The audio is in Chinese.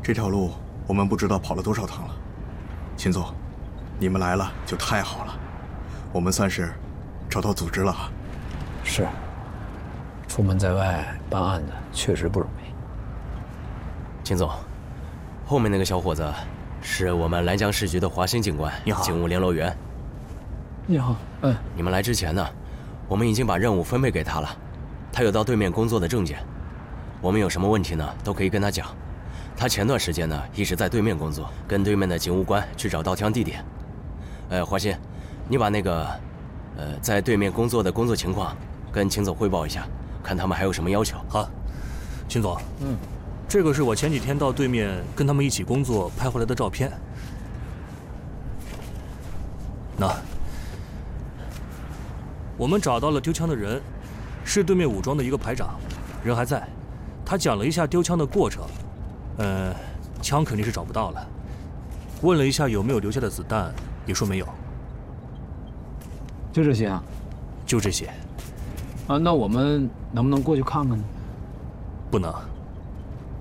这条路我们不知道跑了多少趟了。秦总，你们来了就太好了，我们算是找到组织了啊。 是，出门在外办案的确实不容易。 秦总，后面那个小伙子是我们兰江市局的华兴警官， 你好， 警务联络员。 你好， 你们来之前呢，我们已经把任务分配给他了，他有到对面工作的证件，我们有什么问题呢，都可以跟他讲。他前段时间呢一直在对面工作，跟对面的警务官去找盗枪地点。华歆，你把那个在对面工作的工作情况跟秦总汇报一下，看他们还有什么要求。 好，秦总，这个是我前几天到对面跟他们一起工作拍回来的照片。那，我们找到了丢枪的人，是对面武装的一个排长，人还在。他讲了一下丢枪的过程，枪肯定是找不到了。问了一下有没有留下的子弹，也说没有。 就这些啊？ 就这些。 啊，那我们能不能过去看看呢？ 不能。